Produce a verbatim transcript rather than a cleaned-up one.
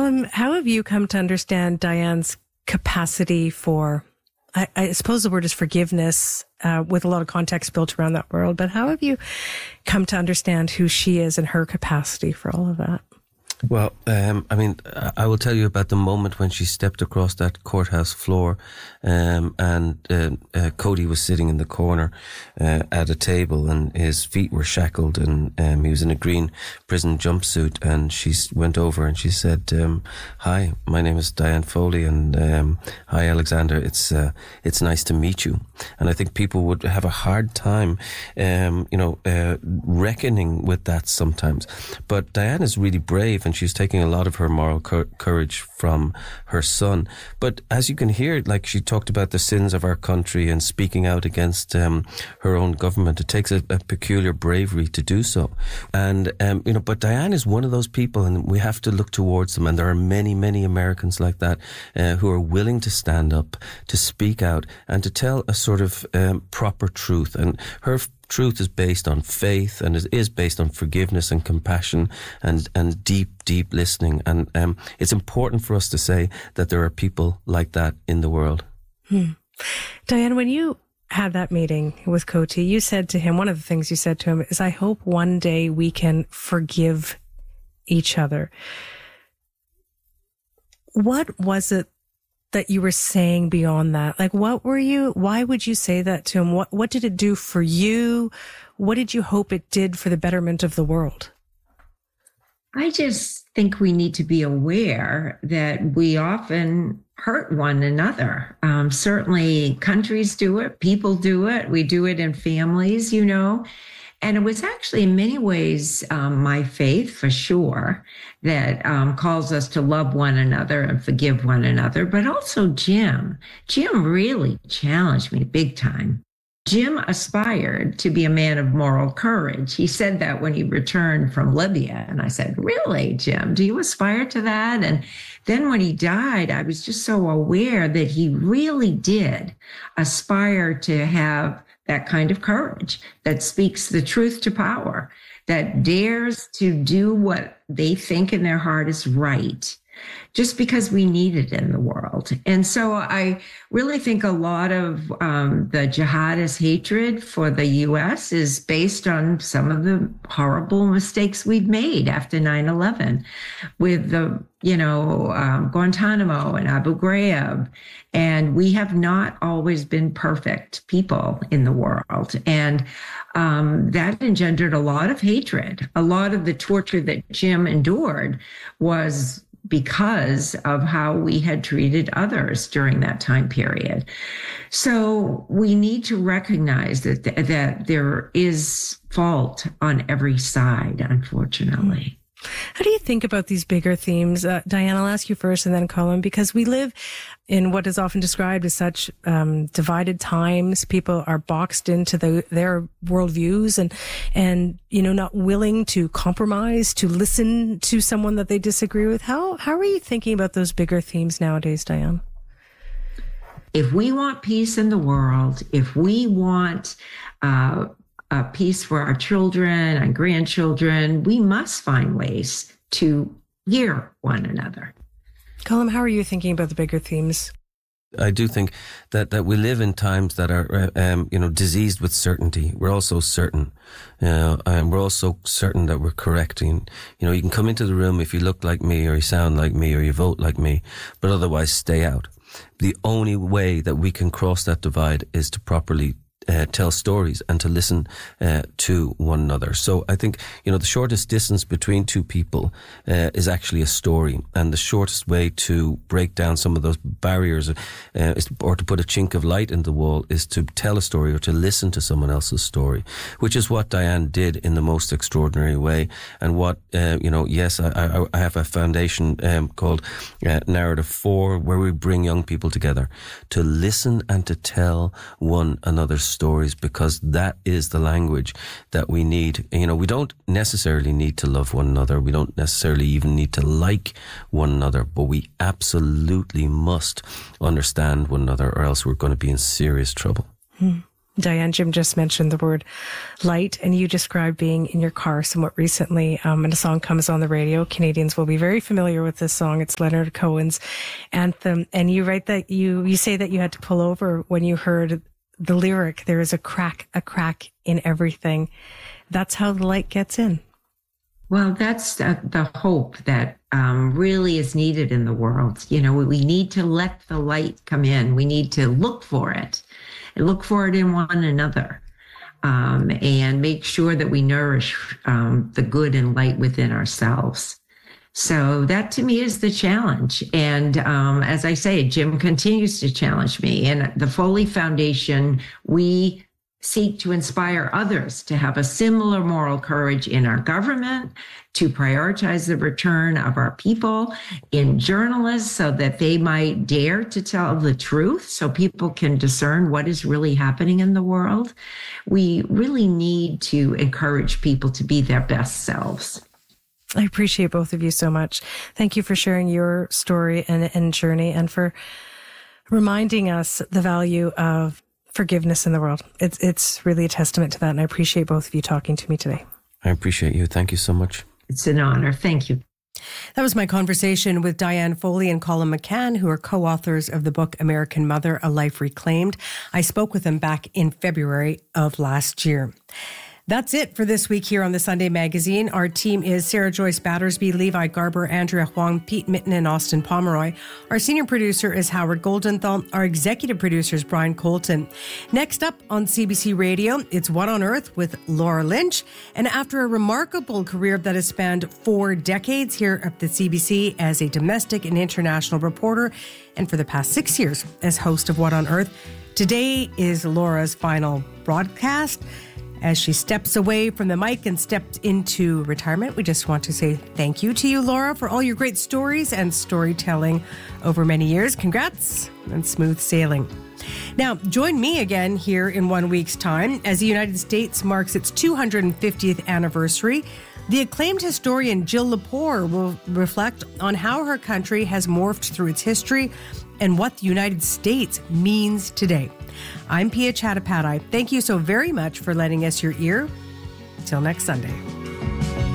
Colin, how have you come to understand Diane's capacity for, I, I suppose the word is forgiveness, uh, with a lot of context built around that word, but how have you come to understand who she is and her capacity for all of that? Well, um, I mean, I will tell you about the moment when she stepped across that courthouse floor, um, and uh, uh, Cody was sitting in the corner uh, at a table, and his feet were shackled, and um, he was in a green prison jumpsuit. And she went over and she said, um, "Hi, my name is Diane Foley, and um, hi, Alexander. It's uh, it's nice to meet you." And I think people would have a hard time, um, you know, uh, reckoning with that sometimes. But Diane is really brave. And she's taking a lot of her moral cur- courage from her son. But as you can hear, like she talked about the sins of our country and speaking out against um, her own government, it takes a, a peculiar bravery to do so. And, um, you know, but Diane is one of those people, and we have to look towards them. And there are many, many Americans like that uh, who are willing to stand up, to speak out, and to tell a sort of um, proper truth. And her truth is based on faith, and it is based on forgiveness and compassion and, and deep, deep listening. And um, it's important for us to say that there are people like that in the world. Hmm. Diane, when you had that meeting with Cody, you said to him, one of the things you said to him is, "I hope one day we can forgive each other." What was it that you were saying beyond that? Like, what were you, why would you say that to him? What, what did it do for you? What did you hope it did for the betterment of the world? I just think we need to be aware that we often hurt one another. Um, certainly countries do it, people do it, we do it in families, you know. And it was actually in many ways um, my faith, for sure, that um, calls us to love one another and forgive one another, but also Jim. Jim really challenged me big time. Jim aspired to be a man of moral courage. He said that when he returned from Libya. And I said, "Really, Jim, do you aspire to that?" And then when he died, I was just so aware that he really did aspire to have that kind of courage that speaks the truth to power, that dares to do what they think in their heart is right, just because we need it in the world. And so I really think a lot of um, the jihadist hatred for the U S is based on some of the horrible mistakes we've made after nine eleven with the, you know, um, Guantanamo and Abu Ghraib. And we have not always been perfect people in the world. And um, that engendered a lot of hatred. A lot of the torture that Jim endured was because of how we had treated others during that time period. So we need to recognize that th- that there is fault on every side, unfortunately. How do you think about these bigger themes? Uh, Diane, I'll ask you first and then Colin, because we live in what is often described as such um, divided times. People are boxed into the, their worldviews and, and, you know, not willing to compromise, to listen to someone that they disagree with. How, how are you thinking about those bigger themes nowadays, Diane? If we want peace in the world, if we want uh, a peace for our children and grandchildren, we must find ways to hear one another. Colin, how are you thinking about the bigger themes? I do think that, that we live in times that are, um, you know, diseased with certainty. We're also certain, you know, and we're also certain that we're correcting. You know, you can come into the room if you look like me or you sound like me or you vote like me, but otherwise stay out. The only way that we can cross that divide is to properly Uh, tell stories and to listen uh, to one another. So I think, you know, the shortest distance between two people uh, is actually a story, and the shortest way to break down some of those barriers uh, is to, or to put a chink of light in the wall is to tell a story or to listen to someone else's story, which is what Diane did in the most extraordinary way. And what, uh, you know, yes, I, I, I have a foundation um, called uh, Narrative four, where we bring young people together to listen and to tell one another's story. stories, because that is the language that we need. You know, we don't necessarily need to love one another. We don't necessarily even need to like one another, but we absolutely must understand one another, or else we're going to be in serious trouble. Hmm. Diane, Jim just mentioned the word light, and you described being in your car somewhat recently, um, and a song comes on the radio. Canadians will be very familiar with this song. It's Leonard Cohen's anthem. And you write that you, you say that you had to pull over when you heard the lyric, there is a crack, a crack in everything. That's how the light gets in. Well, that's uh, the hope that um, really is needed in the world. You know, we need to let the light come in. We need to look for it. Look for it in one another, um, and make sure that we nourish um, the good and light within ourselves. So that to me is the challenge. And um, as I say, Jim continues to challenge me. And the Foley Foundation, we seek to inspire others to have a similar moral courage in our government, to prioritize the return of our people in journalists so that they might dare to tell the truth so people can discern what is really happening in the world. We really need to encourage people to be their best selves. I appreciate both of you so much. Thank you for sharing your story and, and journey, and for reminding us the value of forgiveness in the world. It's it's really a testament to that, and I appreciate both of you talking to me today. I appreciate you. Thank you so much. It's an honor. Thank you. That was my conversation with Diane Foley and Colin McCann, who are co-authors of the book American Mother, A Life Reclaimed. I spoke with them back in February of last year. That's it for this week here on the Sunday Magazine. Our team is Sarah Joyce Battersby, Levi Garber, Andrea Huang, Pete Mitten, and Austin Pomeroy. Our senior producer is Howard Goldenthal. Our executive producer is Brian Colton. Next up on C B C Radio, it's What on Earth with Laura Lynch. And after a remarkable career that has spanned four decades here at the C B C as a domestic and international reporter, and for the past six years as host of What on Earth, today is Laura's final broadcast. As she steps away from the mic and stepped into retirement, we just want to say thank you to you, Laura, for all your great stories and storytelling over many years. Congrats and smooth sailing. Now, join me again here in one week's time as the United States marks its two hundred fiftieth anniversary. The acclaimed historian Jill Lepore will reflect on how her country has morphed through its history and what the United States means today. I'm Pia Chattopadhyay. Thank you so very much for lending us your ear. Till next Sunday.